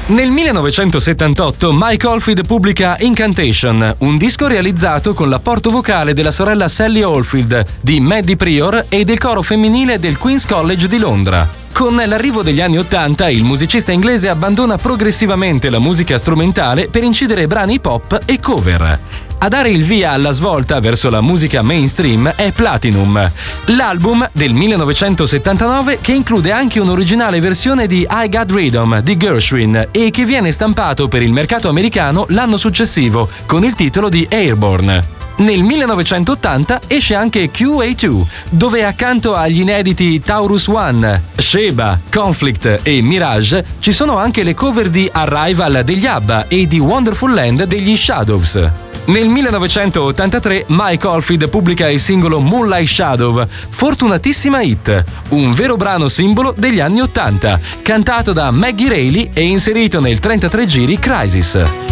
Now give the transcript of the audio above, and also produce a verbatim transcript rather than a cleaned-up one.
Nel millenovecentosettantotto Mike Oldfield pubblica Incantation, un disco realizzato con l'apporto vocale della sorella Sally Oldfield, di Maddie Prior e del coro femminile del Queen's College di Londra. Con l'arrivo degli anni Ottanta, il musicista inglese abbandona progressivamente la musica strumentale per incidere brani pop e cover. A dare il via alla svolta verso la musica mainstream è Platinum, l'album del millenovecentosettantanove che include anche un'originale versione di I Got Rhythm di Gershwin e che viene stampato per il mercato americano l'anno successivo con il titolo di Airborne. Nel millenovecentottanta esce anche Q A due, dove accanto agli inediti Taurus One, Sheba, Conflict e Mirage ci sono anche le cover di Arrival degli ABBA e di Wonderful Land degli Shadows. Nel millenovecentottantatré Mike Oldfield pubblica il singolo Moonlight Shadow, fortunatissima hit, un vero brano simbolo degli anni Ottanta, cantato da Maggie Reilly e inserito nel trentatré giri Crisis.